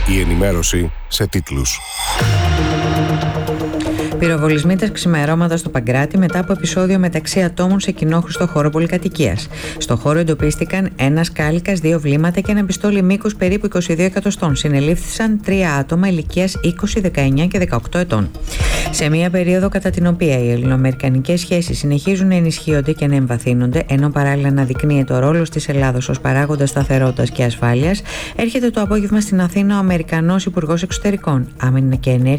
Η ενημέρωση σε τίτλους. Πυροβολισμοί τα ξημερώματα στο Παγκράτη μετά από επεισόδιο μεταξύ ατόμων σε κοινόχρηστο χώρο πολυκατοικίας. Στο χώρο εντοπίστηκαν ένας κάλικας, 2 βλήματα και ένα πιστόλι μήκους περίπου 22 εκατοστών. Συνελήφθησαν 3 άτομα ηλικίας 20, 19 και 18 ετών. Σε μια περίοδο κατά την οποία οι ελληνοαμερικανικές σχέσεις συνεχίζουν να ενισχύονται και να εμβαθύνονται, ενώ παράλληλα αναδεικνύεται ο ρόλος της Ελλάδος ως παράγοντα σταθερότητας και ασφάλειας, έρχεται το απόγευμα στην Αθήνα ο Αμερικανός Υπουργός Εξωτερικών, Άμυνα και Ενέργειας